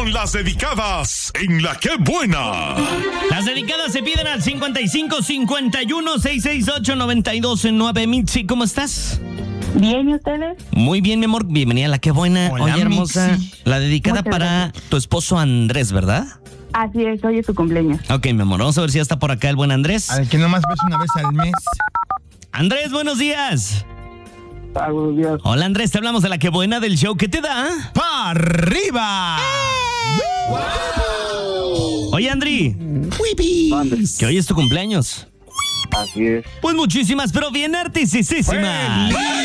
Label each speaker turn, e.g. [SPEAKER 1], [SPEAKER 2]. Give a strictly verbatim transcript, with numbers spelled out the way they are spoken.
[SPEAKER 1] son las dedicadas en La Que Buena.
[SPEAKER 2] Las dedicadas se piden al cincuenta y cinco cincuenta y uno seiscientos sesenta y ocho noventa y dos nueve. Mitzi, ¿cómo estás?
[SPEAKER 3] Bien, ¿y ustedes?
[SPEAKER 2] Muy bien, mi amor. Bienvenida a La Que Buena.
[SPEAKER 4] Hola,
[SPEAKER 2] Oye, hermosa.
[SPEAKER 4] Mitzi.
[SPEAKER 2] La dedicada
[SPEAKER 3] Muchas
[SPEAKER 2] para
[SPEAKER 3] gracias.
[SPEAKER 2] tu esposo Andrés, ¿verdad?
[SPEAKER 3] Así es, hoy es su cumpleaños.
[SPEAKER 2] Ok, mi amor. Vamos a ver si ya está por acá el buen Andrés.
[SPEAKER 4] Al que nomás ves una vez al mes.
[SPEAKER 2] Andrés, buenos días.
[SPEAKER 3] Ah, buenos días.
[SPEAKER 2] Hola, Andrés. Te hablamos de La Que Buena, del show que te da.
[SPEAKER 4] ¡Pa' arriba!
[SPEAKER 2] Oye, Andri, que hoy es tu cumpleaños.
[SPEAKER 3] Así es.
[SPEAKER 2] Pues muchísimas, pero bien artistísimas.